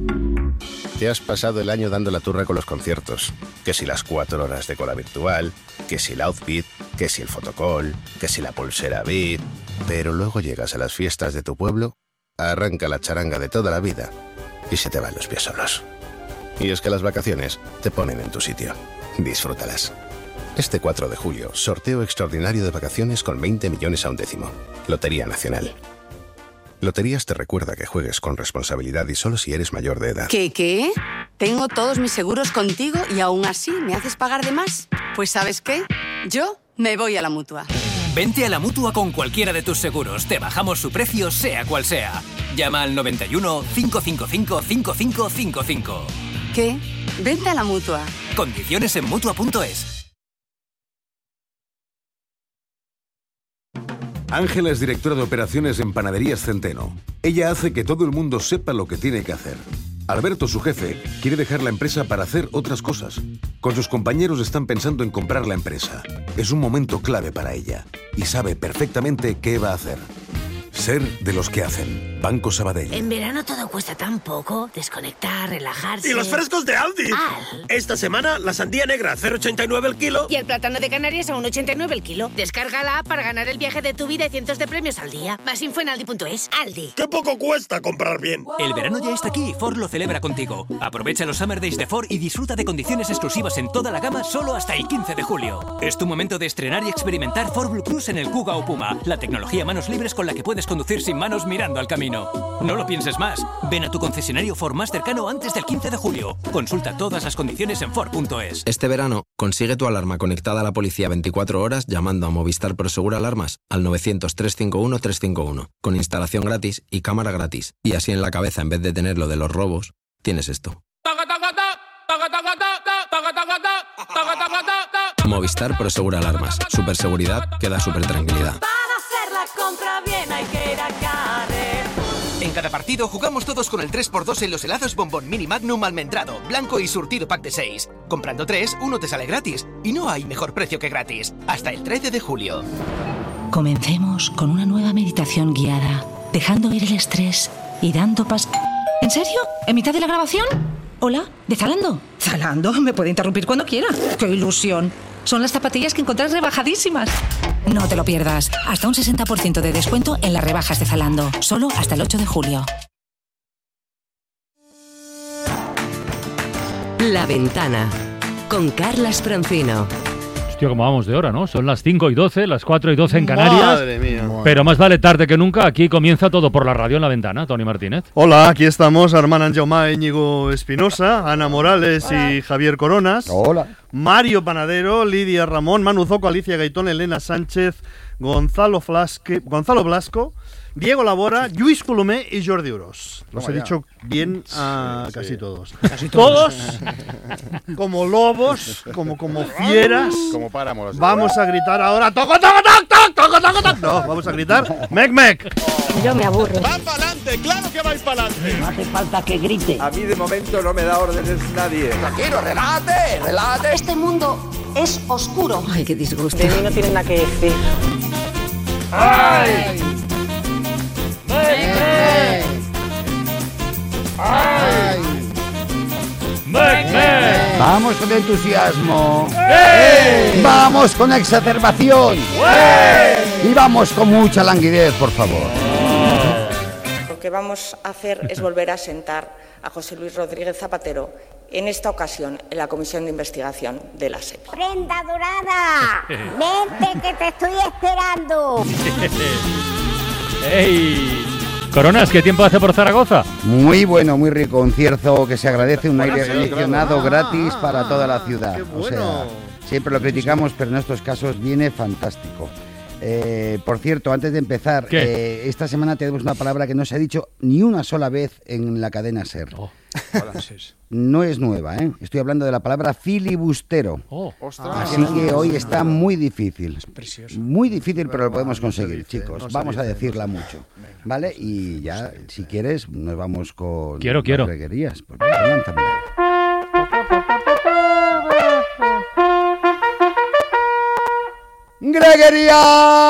[SPEAKER 19] Te has pasado el año dando la turra con los conciertos. Que si las cuatro horas de cola virtual, que si el outfit, que si el fotocall, que si la pulsera Beat. Pero luego llegas a las fiestas de tu pueblo, arranca la charanga de toda la vida y se te van los pies solos. Y es que las vacaciones te ponen en tu sitio. Disfrútalas. Este cuatro de julio, sorteo extraordinario de vacaciones con veinte millones a un décimo. Lotería Nacional. Loterías te recuerda que juegues con responsabilidad y solo si eres mayor de edad.
[SPEAKER 20] ¿Qué, qué? Tengo todos mis seguros contigo y aún así me haces pagar de más. Pues ¿sabes qué? Yo me voy a la Mutua.
[SPEAKER 21] Vente a la Mutua con cualquiera de tus seguros. Te bajamos su precio, sea cual sea. Llama al noventa y uno, cinco cinco cinco, cinco cinco cinco cinco.
[SPEAKER 20] ¿Qué? Vente a la Mutua.
[SPEAKER 21] Condiciones en Mutua punto es.
[SPEAKER 22] Ángela es directora de operaciones en Panaderías Centeno. Ella hace que todo el mundo sepa lo que tiene que hacer. Alberto, su jefe, quiere dejar la empresa para hacer otras cosas. Con sus compañeros están pensando en comprar la empresa. Es un momento clave para ella y sabe perfectamente qué va a hacer. Ser de los que hacen. Banco Sabadell.
[SPEAKER 23] En verano todo cuesta tan poco. Desconectar, relajarse.
[SPEAKER 25] ¡Y los frescos de Aldi!
[SPEAKER 23] Al.
[SPEAKER 25] Esta semana la sandía negra a cero coma ochenta y nueve el kilo.
[SPEAKER 23] Y el plátano de Canarias a uno coma ochenta y nueve el kilo. Descarga la app para ganar el viaje de tu vida y cientos de premios al día. Más info en aldi punto es. Aldi.
[SPEAKER 25] ¡Qué poco cuesta comprar bien!
[SPEAKER 21] El verano ya está aquí y Ford lo celebra contigo. Aprovecha los Summer Days de Ford y disfruta de condiciones exclusivas en toda la gama solo hasta el quince de julio. Es tu momento de estrenar y experimentar Ford Blue Cruise en el Kuga o Puma. La tecnología manos libres con la que puedes conducir sin manos mirando al camino. No lo pienses más. Ven a tu concesionario Ford más cercano antes del quince de julio. Consulta todas las condiciones en Ford punto es.
[SPEAKER 26] Este verano, consigue tu alarma conectada a la policía veinticuatro horas llamando a Movistar Prosegur Alarmas al novecientos, trescientos cincuenta y uno, trescientos cincuenta y uno, con instalación gratis y cámara gratis. Y así en la cabeza, en vez de tener lo de los robos, tienes esto. Movistar Prosegur Alarmas. Superseguridad que da supertranquilidad.
[SPEAKER 23] Para hacer la compra bien hay que ir a Carrefour.
[SPEAKER 27] En cada partido jugamos todos con el tres por dos en los helados Bombón Mini Magnum almendrado, blanco y surtido pack de seis. Comprando tres, uno te sale gratis. Y no hay mejor precio que gratis. Hasta el trece de julio.
[SPEAKER 28] Comencemos con una nueva meditación guiada, dejando ir el estrés y dando pas... ¿En serio? ¿En mitad de la grabación? Hola, ¿de Zalando? Zalando, me puede interrumpir cuando quiera. ¡Qué ilusión! Son las zapatillas que encontrás rebajadísimas. No te lo pierdas. Hasta un sesenta por ciento de descuento en las rebajas de Zalando. Solo hasta el ocho de julio.
[SPEAKER 30] La Ventana con Carlas Francino.
[SPEAKER 2] Hostia, como vamos de hora, ¿no? Son las cinco y doce, las cuatro y doce en Canarias.
[SPEAKER 1] Madre mía.
[SPEAKER 2] Pero más vale tarde que nunca. Aquí comienza todo por la radio en la ventana, Toni Martínez.
[SPEAKER 1] Hola, aquí estamos Armand Anjaumá, Íñigo Espinosa, Ana Morales Hola. y Javier Coronas.
[SPEAKER 4] Hola.
[SPEAKER 1] Mario Panadero, Lidia Ramón, Manu Zoco, Alicia Gaitón, Elena Sánchez, Gonzalo, Flasque, Gonzalo Blasco, Diego Labora, Lluís Colomer y Jordi Uros. Los he dicho bien a sí, casi sí. todos.
[SPEAKER 4] Casi todos.
[SPEAKER 1] Todos como lobos, como, como fieras.
[SPEAKER 4] Como páramos.
[SPEAKER 1] Vamos a gritar ahora toco, toco, toco, toco, toco, toco, toco. No, vamos a gritar mec, mec.
[SPEAKER 28] Yo me aburro.
[SPEAKER 25] ¡Va para adelante! ¡Claro que vais para adelante!
[SPEAKER 28] No hace falta que grite.
[SPEAKER 5] A mí de momento no me da órdenes nadie. Tranquilo, relájate, relájate.
[SPEAKER 28] Este mundo es oscuro. Ay, qué disgusto. De mí no tienen nada que decir.
[SPEAKER 5] ¡Ay!
[SPEAKER 4] ¡Mec,
[SPEAKER 5] ¡Ay!
[SPEAKER 2] ¡Mec, mec!
[SPEAKER 4] Vamos con entusiasmo.
[SPEAKER 5] ¡Ey!
[SPEAKER 4] Vamos con exacerbación.
[SPEAKER 5] ¡Ey!
[SPEAKER 4] Y vamos con mucha languidez, por favor.
[SPEAKER 6] Lo que vamos a hacer es volver a sentar a José Luis Rodríguez Zapatero, en esta ocasión en la Comisión de Investigación de la SEPI.
[SPEAKER 7] ¡Prenda dorada! ¡Vente que te estoy esperando!
[SPEAKER 2] ¡Ey! Coronas, ¿qué tiempo hace por Zaragoza?
[SPEAKER 4] Muy bueno, muy rico. Un cierzo que se agradece, un aire
[SPEAKER 1] sí,
[SPEAKER 4] acondicionado
[SPEAKER 1] claro.
[SPEAKER 4] gratis para toda la ciudad.
[SPEAKER 1] Qué bueno.
[SPEAKER 4] O sea, siempre lo criticamos, pero en estos casos viene fantástico. Eh, por cierto, antes de empezar, eh, esta semana tenemos una palabra que no se ha dicho ni una sola vez en la cadena SER. Oh. No es nueva, ¿eh? Estoy hablando de la palabra filibustero.
[SPEAKER 2] Oh.
[SPEAKER 4] Así que hoy está muy difícil. Muy difícil, pero lo podemos conseguir, chicos. Vamos a decirla mucho, ¿vale? Y ya, si quieres, nos vamos con
[SPEAKER 2] quiero,
[SPEAKER 4] las
[SPEAKER 2] quiero.
[SPEAKER 4] greguerías. Pues, lánzame. ¡Greguería!